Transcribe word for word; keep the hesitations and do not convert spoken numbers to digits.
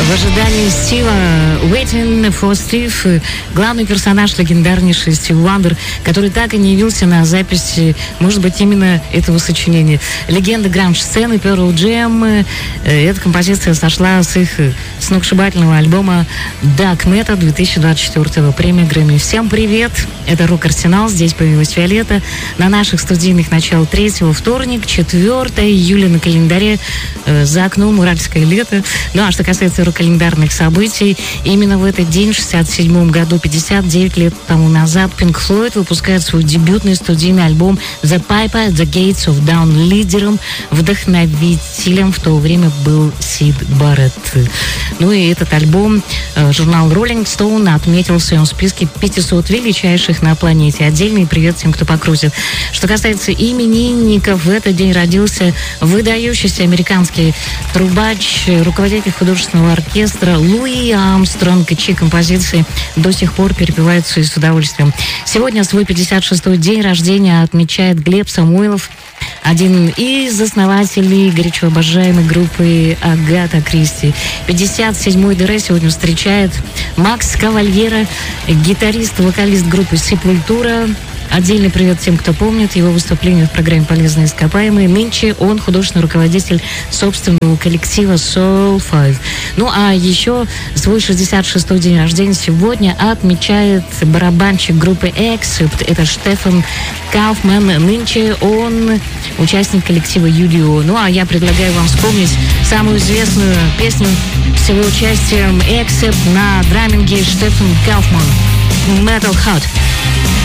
В ожидании Стива, Waiting for Steve, главный персонаж легендарнейший Стив Вандер, который так и не явился на записи, может быть, именно этого сочинения. Легенда гранж-сцены Pearl Jam. Эта композиция сошла с их сногсшибательного альбома Dark Matter две тысячи двадцать четвёртого, премия Грэмми. Всем привет! Это Рок-Арсенал, здесь появилась Виолетта. На наших студийных начало третьего, вторник, четвёртого июля на календаре, э, за окном уральское лето. Ну а что касается рок-календарных событий, именно в этот день, в шестьдесят седьмом году, пятьдесят девять лет тому назад, Pink Floyd выпускает свой дебютный студийный альбом The Piper at the Gates of Dawn. Лидером, вдохновителем в то время был Сид Барретт. Ну и этот альбом э, журнал Rolling Stone отметил в своем списке пятисот величайших на планете. Отдельный привет всем, кто покрутит. Что касается именинников, в этот день родился выдающийся американский трубач, руководитель художественного оркестра Луи Армстронг, чьи композиции до сих пор перепеваются и с удовольствием. Сегодня свой пятьдесят шестой день рождения отмечает Глеб Самойлов, один из основателей горячо обожаемой группы Агата Кристи. пятьдесят седьмой дэ сегодня встречает Макс Кавальера, гитарист, вокалист группы Сепультура. Отдельный привет тем, кто помнит его выступление в программе «Полезные ископаемые». Нынче он художественный руководитель собственного коллектива Soul Five. Ну а еще свой шестьдесят шестой день рождения сегодня отмечает барабанщик группы Accept. Это Штефан Кауфман. Нынче он участник коллектива Юдио. Ну а я предлагаю вам вспомнить самую известную песню с его участием Accept на драминге Штефан Кауфман. Metal Heart.